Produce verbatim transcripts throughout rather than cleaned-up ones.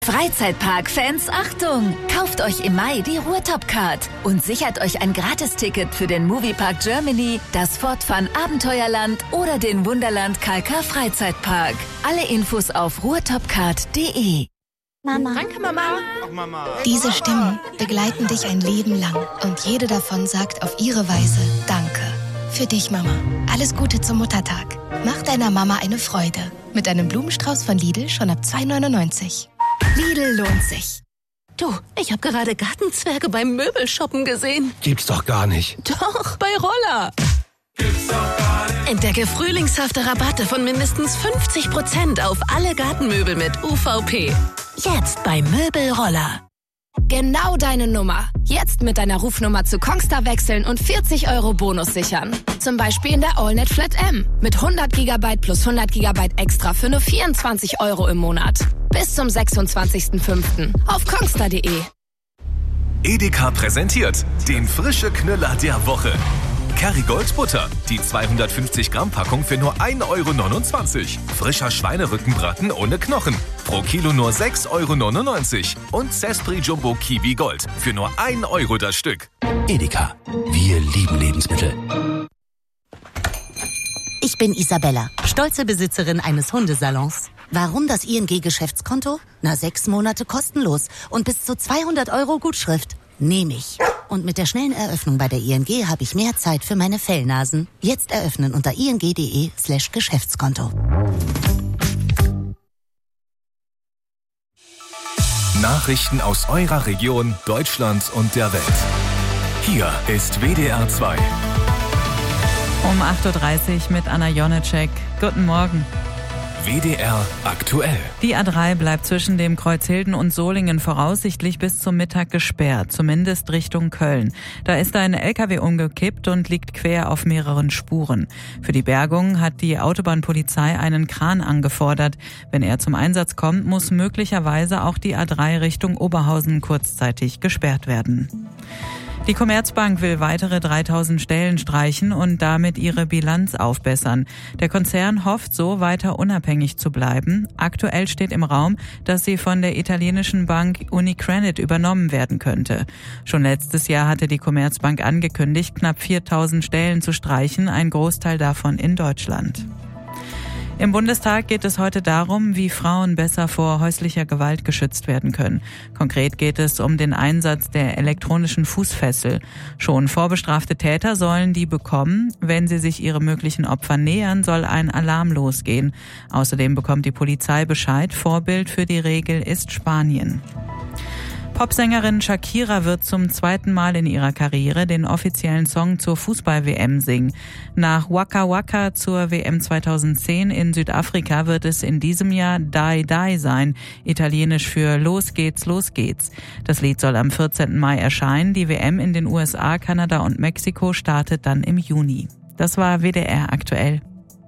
Freizeitpark-Fans, Achtung! Kauft euch im Mai die Ruhrtop-Card und sichert euch ein Gratisticket für den Moviepark Germany, das Fort Fun Abenteuerland oder den Wunderland K K Freizeitpark. Alle Infos auf ruhrtopcard punkt de. Mama. Danke, Mama. Ach, Mama. Diese Stimmen begleiten dich ein Leben lang und jede davon sagt auf ihre Weise Danke. Für dich, Mama. Alles Gute zum Muttertag. Mach deiner Mama eine Freude. Mit einem Blumenstrauß von Lidl schon ab zwei neunundneunzig. Lidl lohnt sich. Du, ich habe gerade Gartenzwerge beim Möbelshoppen gesehen. Gibt's doch gar nicht. Doch, bei Roller. Gibt's doch gar nicht. Entdecke frühlingshafte Rabatte von mindestens fünfzig Prozent auf alle Gartenmöbel mit U V P. Jetzt bei Möbelroller. Genau deine Nummer. Jetzt mit deiner Rufnummer zu Kongstar wechseln und vierzig Euro Bonus sichern. Zum Beispiel in der AllNet Flat M. Mit hundert Gigabyte plus hundert Gigabyte extra für nur vierundzwanzig Euro im Monat. Bis zum sechsundzwanzigsten fünften auf kongstar punkt de. Edeka präsentiert den frische Knüller der Woche. Kerrygold Butter, die zweihundertfünfzig Gramm Packung für nur ein Euro neunundzwanzig. Frischer Schweinerückenbraten ohne Knochen, pro Kilo nur sechs Euro neunundneunzig. Und Zespri Jumbo Kiwi Gold für nur ein Euro das Stück. Edeka, wir lieben Lebensmittel. Ich bin Isabella, stolze Besitzerin eines Hundesalons. Warum das I N G-Geschäftskonto? Na, sechs Monate kostenlos und bis zu zweihundert Euro Gutschrift. Nehme ich. Und mit der schnellen Eröffnung bei der I N G habe ich mehr Zeit für meine Fellnasen. Jetzt eröffnen unter ing.de slash Geschäftskonto. Nachrichten aus eurer Region, Deutschland und der Welt. Hier ist W D R zwei. Um acht Uhr dreißig mit Anna Jonecek. Guten Morgen. W D R aktuell. Die A drei bleibt zwischen dem Kreuz Hilden und Solingen voraussichtlich bis zum Mittag gesperrt, zumindest Richtung Köln. Da ist ein L K W umgekippt und liegt quer auf mehreren Spuren. Für die Bergung hat die Autobahnpolizei einen Kran angefordert. Wenn er zum Einsatz kommt, muss möglicherweise auch die A drei Richtung Oberhausen kurzzeitig gesperrt werden. Die Commerzbank will weitere dreitausend Stellen streichen und damit ihre Bilanz aufbessern. Der Konzern hofft so, weiter unabhängig zu bleiben. Aktuell steht im Raum, dass sie von der italienischen Bank Unicredit übernommen werden könnte. Schon letztes Jahr hatte die Commerzbank angekündigt, knapp viertausend Stellen zu streichen, ein Großteil davon in Deutschland. Im Bundestag geht es heute darum, wie Frauen besser vor häuslicher Gewalt geschützt werden können. Konkret geht es um den Einsatz der elektronischen Fußfessel. Schon vorbestrafte Täter sollen die bekommen. Wenn sie sich ihrem möglichen Opfer nähern, soll ein Alarm losgehen. Außerdem bekommt die Polizei Bescheid. Vorbild für die Regel ist Spanien. Popsängerin Shakira wird zum zweiten Mal in ihrer Karriere den offiziellen Song zur Fußball-W M singen. Nach Waka Waka zur W M zweitausendzehn in Südafrika wird es in diesem Jahr Die Die sein, italienisch für Los geht's, los geht's. Das Lied soll am vierzehnten Mai erscheinen. Die W M in den U S A, Kanada und Mexiko startet dann im Juni. Das war W D R aktuell.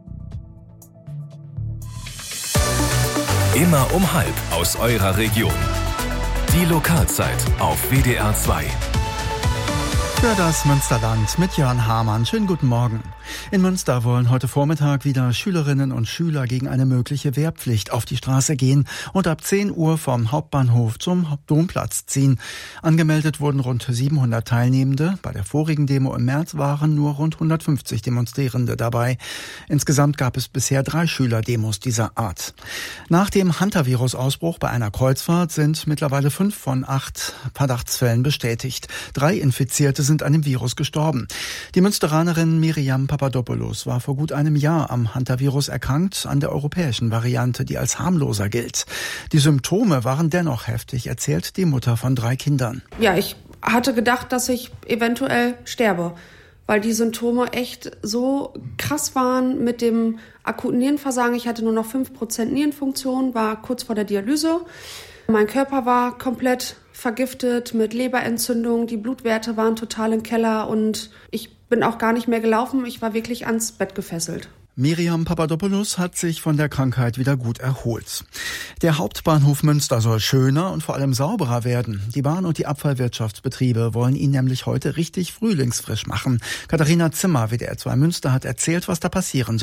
Immer um halb aus eurer Region. Die Lokalzeit auf W D R zwei. Für das Münsterland mit Jörn Hamann. Schönen guten Morgen. In Münster wollen heute Vormittag wieder Schülerinnen und Schüler gegen eine mögliche Wehrpflicht auf die Straße gehen und ab zehn Uhr vom Hauptbahnhof zum Domplatz ziehen. Angemeldet wurden rund siebenhundert Teilnehmende. Bei der vorigen Demo im März waren nur rund hundertfünfzig Demonstrierende dabei. Insgesamt gab es bisher drei Schülerdemos dieser Art. Nach dem Hantavirus-Ausbruch bei einer Kreuzfahrt sind mittlerweile fünf von acht Verdachtsfällen bestätigt. Drei Infizierte sind an dem Virus gestorben. Die Münsteranerin Miriam Papadopoulos war vor gut einem Jahr am Hantavirus erkrankt, an der europäischen Variante, die als harmloser gilt. Die Symptome waren dennoch heftig, erzählt die Mutter von drei Kindern. Ja, ich hatte gedacht, dass ich eventuell sterbe, weil die Symptome echt so krass waren mit dem akuten Nierenversagen. Ich hatte nur noch fünf Prozent Nierenfunktion, war kurz vor der Dialyse. Mein Körper war komplett vergiftet mit Leberentzündung, die Blutwerte waren total im Keller und ich bin auch gar nicht mehr gelaufen, ich war wirklich ans Bett gefesselt. Miriam Papadopoulos hat sich von der Krankheit wieder gut erholt. Der Hauptbahnhof Münster soll schöner und vor allem sauberer werden. Die Bahn- und die Abfallwirtschaftsbetriebe wollen ihn nämlich heute richtig frühlingsfrisch machen. Katharina Zimmer, W D R zwei Münster, hat erzählt, was da passieren soll.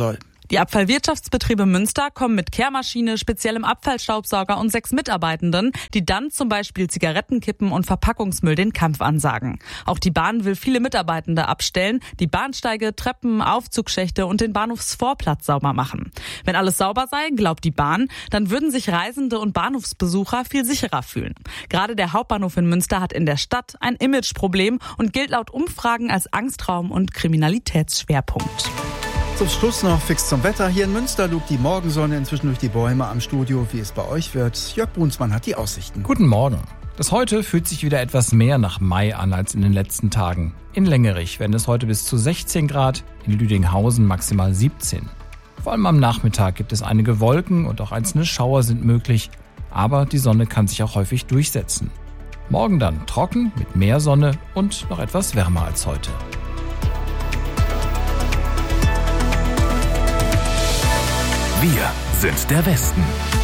Die Abfallwirtschaftsbetriebe Münster kommen mit Kehrmaschine, speziellem Abfallstaubsauger und sechs Mitarbeitenden, die dann zum Beispiel Zigarettenkippen und Verpackungsmüll den Kampf ansagen. Auch die Bahn will viele Mitarbeitende abstellen, die Bahnsteige, Treppen, Aufzugschächte und den Bahnhofsvorplatz sauber machen. Wenn alles sauber sei, glaubt die Bahn, dann würden sich Reisende und Bahnhofsbesucher viel sicherer fühlen. Gerade der Hauptbahnhof in Münster hat in der Stadt ein Imageproblem und gilt laut Umfragen als Angstraum und Kriminalitätsschwerpunkt. Zum Schluss noch fix zum Wetter. Hier in Münster lugt die Morgensonne inzwischen durch die Bäume am Studio. Wie es bei euch wird, Jörg Brunsmann hat die Aussichten. Guten Morgen. Das heute fühlt sich wieder etwas mehr nach Mai an als in den letzten Tagen. In Längerich werden es heute bis zu sechzehn Grad, in Lüdinghausen maximal siebzehn. Vor allem am Nachmittag gibt es einige Wolken und auch einzelne Schauer sind möglich. Aber die Sonne kann sich auch häufig durchsetzen. Morgen dann trocken mit mehr Sonne und noch etwas wärmer als heute. Wir sind der Westen.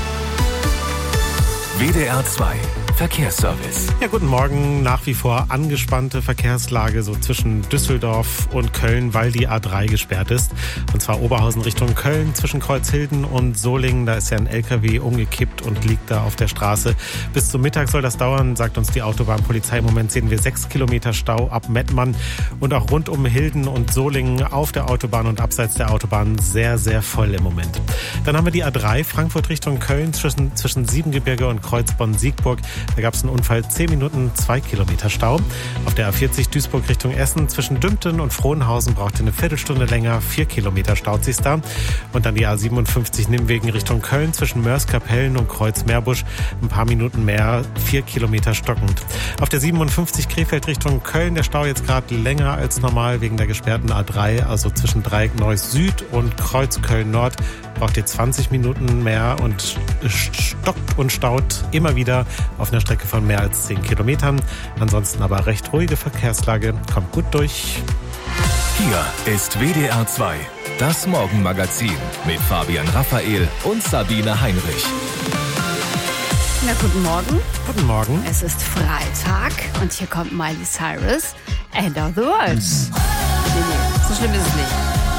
W D R zwei Verkehrsservice. Ja, guten Morgen. Nach wie vor angespannte Verkehrslage so zwischen Düsseldorf und Köln, weil die A drei gesperrt ist. Und zwar Oberhausen Richtung Köln zwischen Kreuzhilden und Solingen. Da ist ja ein L K W umgekippt und liegt da auf der Straße. Bis zum Mittag soll das dauern, sagt uns die Autobahnpolizei. Im Moment sehen wir sechs Kilometer Stau ab Mettmann und auch rund um Hilden und Solingen auf der Autobahn und abseits der Autobahn sehr, sehr voll im Moment. Dann haben wir die A drei Frankfurt Richtung Köln zwischen, zwischen Siebengebirge und Kreuzbonn-Siegburg. Da gab es einen Unfall, zehn Minuten, zwei Kilometer Stau. Auf der A vierzig Duisburg Richtung Essen zwischen Dümpten und Frohnhausen braucht ihr eine Viertelstunde länger, vier Kilometer staut sich's da. Und dann die A siebenundfünfzig Nimwegen Richtung Köln zwischen Mörs-Kapellen und Kreuz-Meerbusch ein paar Minuten mehr, vier Kilometer stockend. Auf der siebenundfünfzig Krefeld Richtung Köln der Stau jetzt gerade länger als normal wegen der gesperrten A drei, also zwischen Dreieck-Neuss Süd und Kreuz-Köln-Nord braucht ihr zwanzig Minuten mehr und stockt und staut immer wieder auf einer Strecke von mehr als zehn Kilometern. Ansonsten aber recht ruhige Verkehrslage. Kommt gut durch. Hier ist W D R zwei, das Morgenmagazin mit Fabian Raphael und Sabine Heinrich. Na, guten Morgen. Guten Morgen. Es ist Freitag und hier kommt Miley Cyrus, End of the World. Nee, nee, so schlimm ist es nicht.